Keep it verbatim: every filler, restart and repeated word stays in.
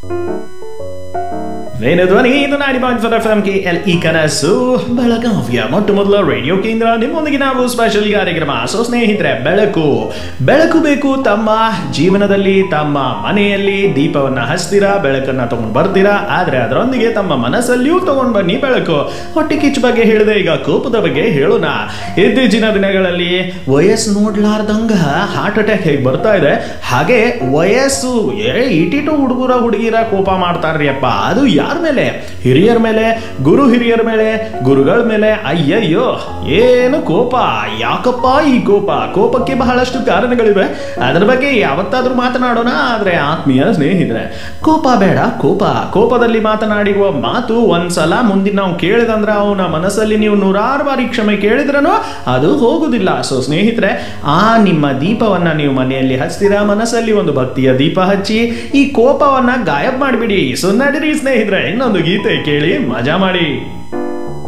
ವೇಣುಧ್ವನಿ ಇದು ನಾಡಿ point four F M K L ಈ ಕನಸು ಬೆಳಗಾವಿಯ ಮೊಟ್ಟ ಮೊದಲ ರೇಡಿಯೋ ಕೇಂದ್ರ. ನಿಮ್ಮೊಂದಿಗೆ ನಾವು ಸ್ಪೆಷಲ್ ಕಾರ್ಯಕ್ರಮ. ಸೊ ಸ್ನೇಹಿತರೆ, ಬೆಳಕು ಬೆಳಕು ಬೇಕು ತಮ್ಮ ಜೀವನದಲ್ಲಿ. ತಮ್ಮ ಮನೆಯಲ್ಲಿ ದೀಪವನ್ನ ಹಚ್ತೀರಾ, ಬೆಳಕನ್ನ ತಗೊಂಡ್ ಬರ್ತೀರಾ, ಆದ್ರೆ ಅದರೊಂದಿಗೆ ತಮ್ಮ ಮನಸ್ಸಲ್ಲಿಯೂ ತಗೊಂಡ್ ಬನ್ನಿ ಬೆಳಕು. ಹೊಟ್ಟೆ ಕಿಚ್ಚು ಬಗ್ಗೆ ಹೇಳಿದೆ, ಈಗ ಕೋಪದ ಬಗ್ಗೆ ಹೇಳೋಣ. ಇತ್ತೀಚಿನ ದಿನಗಳಲ್ಲಿ ವಯಸ್ಸು ನೋಡ್ಲಾರ್ದಂಗ ಹಾರ್ಟ್ ಅಟ್ಯಾಕ್ ಹೇಗೆ ಬರ್ತಾ ಇದೆ, ಹಾಗೆ ವಯಸ್ಸು ಇಟಿಟು ಹುಡುಗರ ಹುಡುಗಿರ ಕೋಪ ಮಾಡ್ತಾರ್ರಿ ಅಪ್ಪ. ಅದು ಯಾರ ಮೇಲೆ? ಹಿರಿಯರ ಮೇಲೆ, ಗುರು ಹಿರಿಯರ ಮೇಲೆ, ಗುರುಗಳ ಮೇಲೆ. ಅಯ್ಯಯ್ಯೋ, ಏನು ಕೋಪ! ಯಾಕಪ್ಪ ಈ ಕೋಪ? ಕೋಪಕ್ಕೆ ಬಹಳಷ್ಟು ಕಾರಣಗಳಿವೆ, ಅದರ ಬಗ್ಗೆ ಯಾವತ್ತಾದ್ರೂ ಮಾತನಾಡೋಣ. ಆದ್ರೆ ಆತ್ಮೀಯ ಸ್ನೇಹಿತರೆ, ಕೋಪ ಬೇಡ. ಕೋಪ ಕೋಪದಲ್ಲಿ ಮಾತನಾಡಿರುವ ಮಾತು ಒಂದ್ಸಲ ಮುಂದಿನ ನಾವು ಕೇಳಿದಂದ್ರೆ ಅವನ ಮನಸ್ಸಲ್ಲಿ ನೀವು ನೂರಾರು ಬಾರಿ ಕ್ಷಮೆ ಕೇಳಿದ್ರನು ಅದು ಹೋಗುದಿಲ್ಲ. ಸೊ ಸ್ನೇಹಿತರೆ, ಆ ನಿಮ್ಮ ದೀಪವನ್ನ ನೀವು ಮನೆಯಲ್ಲಿ ಹಚ್ತೀರಾ, ಮನಸ್ಸಲ್ಲಿ ಒಂದು ಭಕ್ತಿಯ ದೀಪ ಹಚ್ಚಿ ಈ ಕೋಪವನ್ನ ಗಾಯಬ್ ಮಾಡಿಬಿಡಿ. ಸೊ ನಡಿರಿ ಸ್ನೇಹಿತರೆ, ಇನ್ನೊಂದು ಗೀತೆ ಕೇಳಿ ಮಜಾ ಮಾಡಿ.